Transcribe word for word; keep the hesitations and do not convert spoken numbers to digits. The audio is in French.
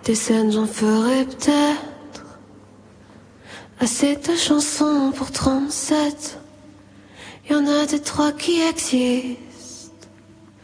Des scènes j'en ferai peut-être assez de chansons pour trente-sept. Y'en a deux, trois qui existent.